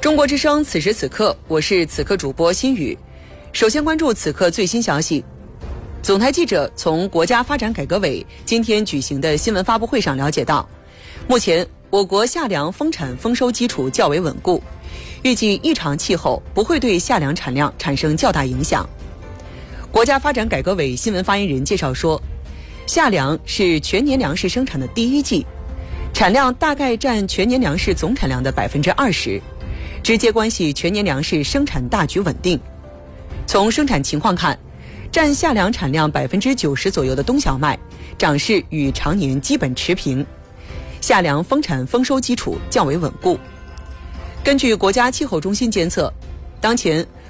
中国之声此时此刻，我是此刻主播心雨。首先关注此刻最新消息。总台记者从国家发展改革委今天举行的新闻发布会上了解到，目前我国夏粮丰产丰收基础较为稳固，预计异常气候不会对夏粮产量产生较大影响。国家发展改革委新闻发言人介绍说，夏粮是全年粮食生产的第一季，产量大概占全年粮食总产量的20%，直接关系全年粮食生产大局稳定。从生产情况看，占夏粮产量90%左右的冬小麦涨势与常年基本持平，夏粮丰产丰收基础较为稳固。根据国家气候中心监测，当前